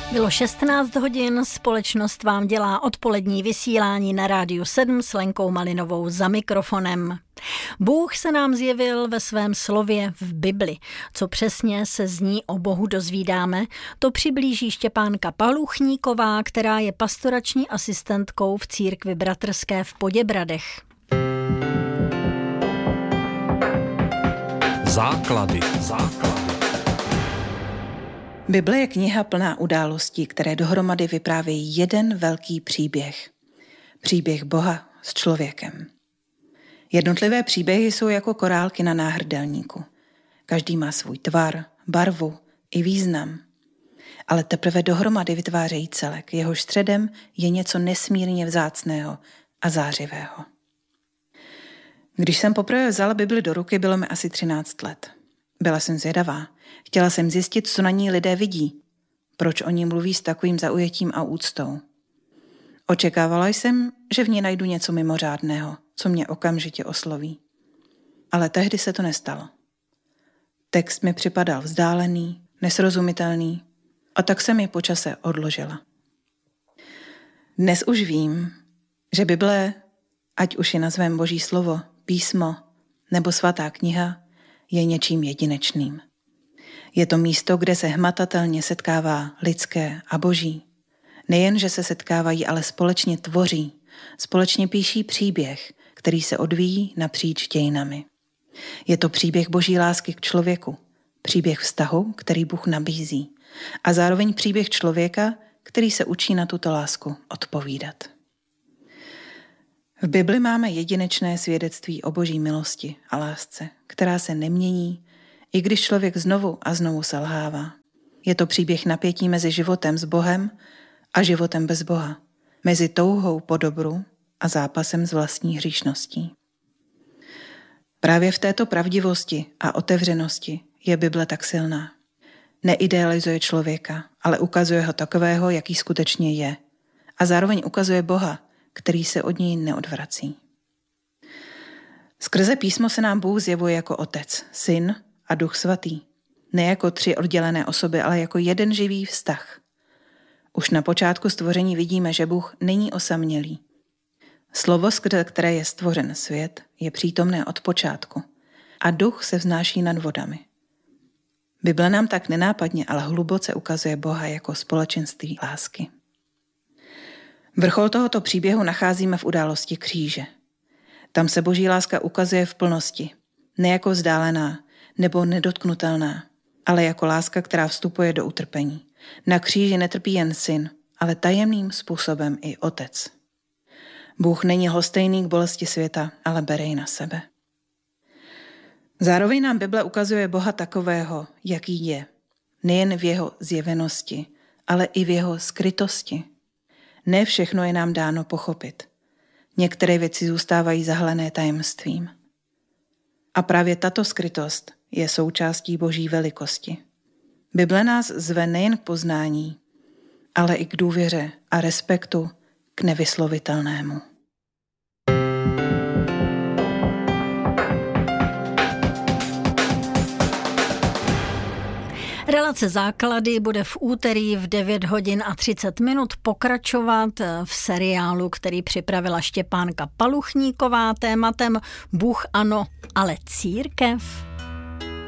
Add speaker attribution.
Speaker 1: Bylo 16 hodin, společnost vám dělá odpolední vysílání na Rádiu 7 s Lenkou Malinovou za mikrofonem. Bůh se nám zjevil ve svém slově v Bibli. Co přesně se z ní o Bohu dozvídáme, to přiblíží Štěpánka Paluchníková, která je pastorační asistentkou v církvi bratrské v Poděbradech.
Speaker 2: Základy.
Speaker 3: Bible je kniha plná událostí, které dohromady vyprávějí jeden velký příběh. Příběh Boha s člověkem. Jednotlivé příběhy jsou jako korálky na náhrdelníku. Každý má svůj tvar, barvu i význam. Ale teprve dohromady vytvářejí celek, jehož středem je něco nesmírně vzácného a zářivého. Když jsem poprvé vzala Bibli do ruky, bylo mi asi 13 let. Byla jsem zvědavá. Chtěla jsem zjistit, co na ní lidé vidí. Proč o ní mluví s takovým zaujetím a úctou. Očekávala jsem, že v ní najdu něco mimořádného, co mě okamžitě osloví. Ale tehdy se to nestalo. Text mi připadal vzdálený, nesrozumitelný a tak jsem ji po čase odložila. Dnes už vím, že Bible, ať už ji nazvem Boží slovo, písmo nebo svatá kniha, je něčím jedinečným. Je to místo, kde se hmatatelně setkává lidské a boží. Nejen, že se setkávají, ale společně tvoří, společně píší příběh, který se odvíjí napříč dějinami. Je to příběh boží lásky k člověku, příběh vztahu, který Bůh nabízí, a zároveň příběh člověka, který se učí na tuto lásku odpovídat. V Bibli máme jedinečné svědectví o boží milosti a lásce, která se nemění, i když člověk znovu a znovu selhává. Je to příběh napětí mezi životem s Bohem a životem bez Boha, mezi touhou po dobru a zápasem s vlastní hříšností. Právě v této pravdivosti a otevřenosti je Bible tak silná. Neidealizuje člověka, ale ukazuje ho takového, jaký skutečně je. A zároveň ukazuje Boha, který se od něj neodvrací. Skrze písmo se nám Bůh zjevuje jako Otec, Syn a Duch Svatý. Ne jako 3 oddělené osoby, ale jako jeden živý vztah. Už na počátku stvoření vidíme, že Bůh není osamělý. Slovo, skrze které je stvořen svět, je přítomné od počátku a Duch se vznáší nad vodami. Bible nám tak nenápadně, ale hluboce ukazuje Boha jako společenství lásky. Vrchol tohoto příběhu nacházíme v události kříže. Tam se boží láska ukazuje v plnosti, ne jako vzdálená nebo nedotknutelná, ale jako láska, která vstupuje do utrpení. Na kříži netrpí jen syn, ale tajemným způsobem i otec. Bůh není lhostejný k bolesti světa, ale bere ji na sebe. Zároveň nám Bible ukazuje Boha takového, jaký je. Nejen v jeho zjevenosti, ale i v jeho skrytosti. Ne všechno je nám dáno pochopit. Některé věci zůstávají zahalené tajemstvím. A právě tato skrytost je součástí boží velikosti. Bible nás zve nejen k poznání, ale i k důvěře a respektu k nevyslovitelnému.
Speaker 1: Relace Základy bude v úterý v 9 hodin a 30 minut pokračovat v seriálu, který připravila Štěpánka Paluchníková tématem Bůh ano, ale církev.